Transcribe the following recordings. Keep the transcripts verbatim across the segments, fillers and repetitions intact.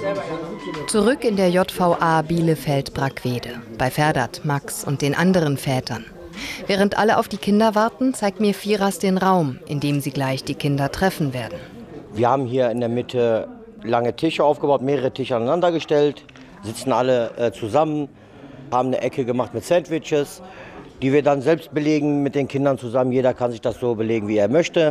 Zurück in der J V A Bielefeld-Brackwede, bei Ferdat, Max und den anderen Vätern. Während alle auf die Kinder warten, zeigt mir Firas den Raum, in dem sie gleich die Kinder treffen werden. Wir haben hier in der Mitte lange Tische aufgebaut, mehrere Tische aneinander gestellt, sitzen alle äh, zusammen, haben eine Ecke gemacht mit Sandwiches, die wir dann selbst belegen mit den Kindern zusammen. Jeder kann sich das so belegen, wie er möchte.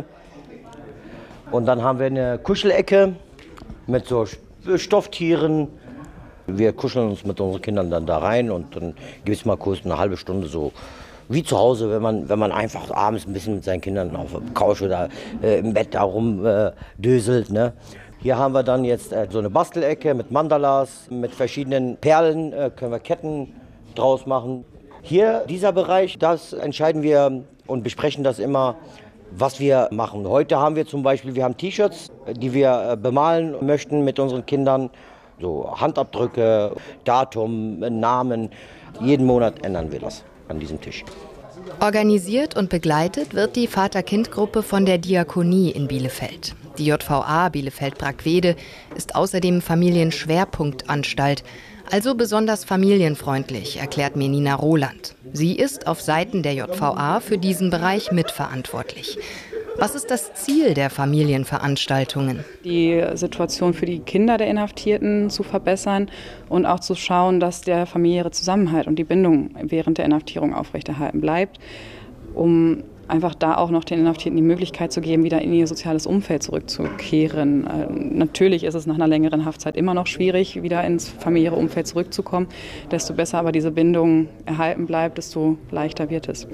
Und dann haben wir eine Kuschelecke mit so Stofftieren. Wir kuscheln uns mit unseren Kindern dann da rein und dann gibt es mal kurz eine halbe Stunde so wie zu Hause, wenn man, wenn man einfach abends ein bisschen mit seinen Kindern auf der Couch oder äh, im Bett da rumdöselt. Äh, ne? Hier haben wir dann jetzt äh, so eine Bastelecke mit Mandalas, mit verschiedenen Perlen, äh, können wir Ketten draus machen. Hier, dieser Bereich, das entscheiden wir und besprechen das immer, was wir machen. Heute haben wir zum Beispiel, wir haben T-Shirts, die wir äh, bemalen möchten mit unseren Kindern. So Handabdrücke, Datum, Namen. Jeden Monat ändern wir das an diesem Tisch. Organisiert und begleitet wird die Vater-Kind-Gruppe von der Diakonie in Bielefeld. Die J V A Bielefeld-Brackwede ist außerdem Familienschwerpunktanstalt, also besonders familienfreundlich, erklärt mir Nina Roland. Sie ist auf Seiten der J V A für diesen Bereich mitverantwortlich. Was ist das Ziel der Familienveranstaltungen? Die Situation für die Kinder der Inhaftierten zu verbessern und auch zu schauen, dass der familiäre Zusammenhalt und die Bindung während der Inhaftierung aufrechterhalten bleibt, um einfach da auch noch den Inhaftierten die Möglichkeit zu geben, wieder in ihr soziales Umfeld zurückzukehren. Äh, natürlich ist es nach einer längeren Haftzeit immer noch schwierig, wieder ins familiäre Umfeld zurückzukommen. Desto besser aber diese Bindung erhalten bleibt, desto leichter wird es.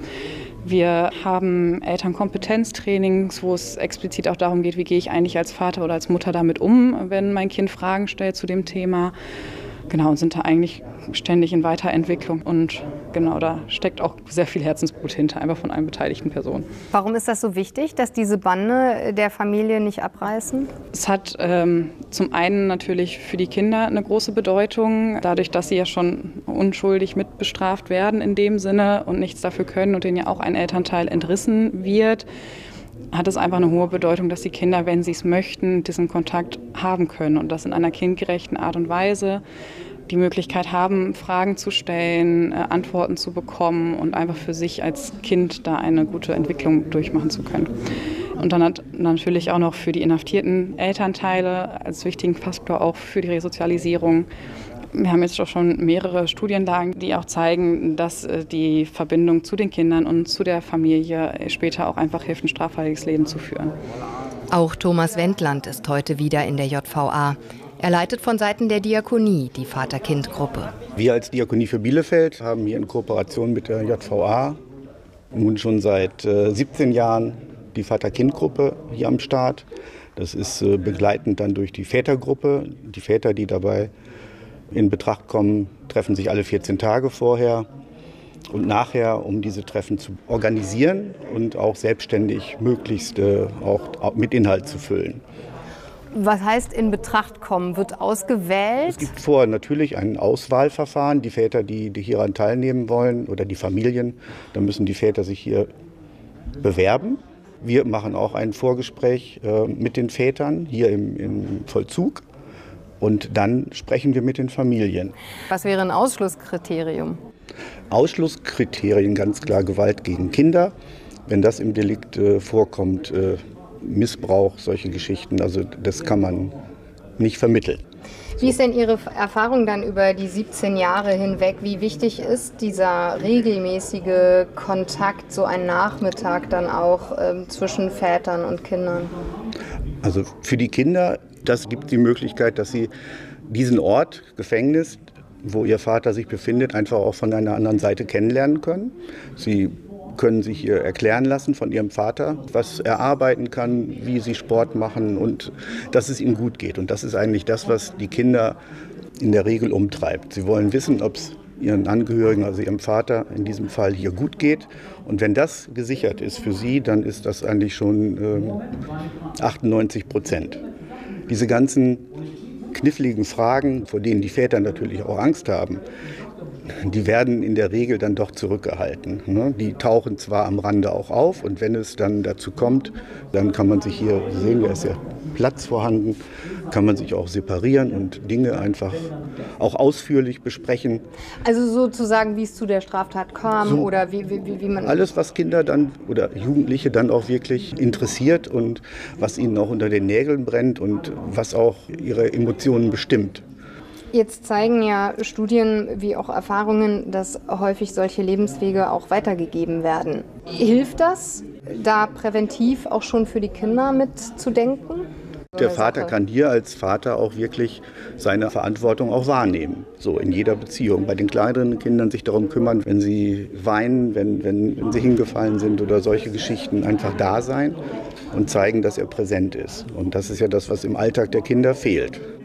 Wir haben Elternkompetenztrainings, wo es explizit auch darum geht, wie gehe ich eigentlich als Vater oder als Mutter damit um, wenn mein Kind Fragen stellt zu dem Thema. Genau, und sind da eigentlich ständig in Weiterentwicklung. Und genau, da steckt auch sehr viel Herzensblut hinter, einfach von allen beteiligten Personen. Warum ist das so wichtig, dass diese Bande der Familie nicht abreißen? Es hat ähm, zum einen natürlich für die Kinder eine große Bedeutung, dadurch, dass sie ja schon unschuldig mitbestraft werden in dem Sinne und nichts dafür können und denen ja auch ein Elternteil entrissen wird. Hat es einfach eine hohe Bedeutung, dass die Kinder, wenn sie es möchten, diesen Kontakt haben können und das in einer kindgerechten Art und Weise, die Möglichkeit haben, Fragen zu stellen, äh, Antworten zu bekommen und einfach für sich als Kind da eine gute Entwicklung durchmachen zu können. Und dann hat natürlich auch noch für die inhaftierten Elternteile als wichtigen Faktor auch für die Resozialisierung. Wir haben jetzt auch schon mehrere Studienlagen, die auch zeigen, dass die Verbindung zu den Kindern und zu der Familie später auch einfach hilft, ein straffreies Leben zu führen. Auch Thomas Wendland ist heute wieder in der J V A. Er leitet von Seiten der Diakonie die Vater-Kind-Gruppe. Wir als Diakonie für Bielefeld haben hier in Kooperation mit der J V A nun schon seit äh, siebzehn Jahren die Vater-Kind-Gruppe hier am Start. Das ist äh, begleitend dann durch die Vätergruppe. Die Väter, die dabei in Betracht kommen, treffen sich alle vierzehn Tage vorher und nachher, um diese Treffen zu organisieren und auch selbstständig möglichst äh, auch mit Inhalt zu füllen. Was heißt in Betracht kommen? Wird ausgewählt? Es gibt vorher natürlich ein Auswahlverfahren. Die Väter, die, die hieran teilnehmen wollen oder die Familien, dann müssen die Väter sich hier bewerben. Wir machen auch ein Vorgespräch äh, mit den Vätern hier im, im Vollzug. Und dann sprechen wir mit den Familien. Was wäre ein Ausschlusskriterium? Ausschlusskriterien, ganz klar Gewalt gegen Kinder. Wenn das im Delikt äh, vorkommt, äh, Missbrauch, solche Geschichten, also das kann man nicht vermitteln. Wie ist denn Ihre Erfahrung dann über die siebzehn Jahre hinweg? Wie wichtig ist dieser regelmäßige Kontakt, so ein Nachmittag dann auch ähm, zwischen Vätern und Kindern? Also für die Kinder, das gibt die Möglichkeit, dass sie diesen Ort, Gefängnis, wo ihr Vater sich befindet, einfach auch von einer anderen Seite kennenlernen können. Sie können sich hier erklären lassen von ihrem Vater, was er arbeiten kann, wie sie Sport machen und dass es ihm gut geht. Und das ist eigentlich das, was die Kinder in der Regel umtreibt. Sie wollen wissen, ob es ihren Angehörigen, also ihrem Vater in diesem Fall hier gut geht. Und wenn das gesichert ist für sie, dann ist das eigentlich schon äh, achtundneunzig Prozent. Diese ganzen kniffligen Fragen, vor denen die Väter natürlich auch Angst haben, die werden in der Regel dann doch zurückgehalten. Ne? Die tauchen zwar am Rande auch auf und wenn es dann dazu kommt, dann kann man sich hier sehen, da ist ja Platz vorhanden, kann man sich auch separieren und Dinge einfach auch ausführlich besprechen. Also sozusagen, wie es zu der Straftat kam So, oder wie, wie, wie man... Alles, was Kinder dann oder Jugendliche dann auch wirklich interessiert und was ihnen auch unter den Nägeln brennt und was auch ihre Emotionen bestimmt. Jetzt zeigen ja Studien wie auch Erfahrungen, dass häufig solche Lebenswege auch weitergegeben werden. Hilft das, da präventiv auch schon für die Kinder mitzudenken? Der Vater kann hier als Vater auch wirklich seine Verantwortung auch wahrnehmen. So in jeder Beziehung. Bei den kleineren Kindern sich darum kümmern, wenn sie weinen, wenn, wenn, wenn sie hingefallen sind oder solche Geschichten, einfach da sein und zeigen, dass er präsent ist. Und das ist ja das, was im Alltag der Kinder fehlt.